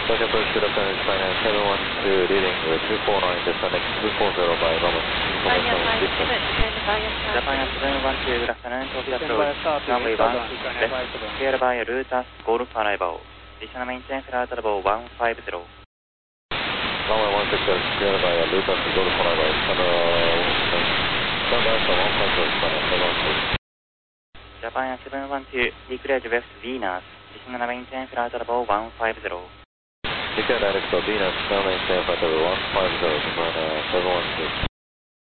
Tokyo Approach to Japan, China 712, leading 249, descending 240 by moment, information distance. Japan 712, good afternoon, Tokyo Approach, runway 16 left, cleared by route as Golf arrival. Additional maintain flight level 150. Runway 16, cleared by route as Golf arrival, stand by for 150, China 712. Japan 712, declared west Venus, additional maintain flight level 150. Declare direct for Venus, now maintain flight level 150, Japan 712.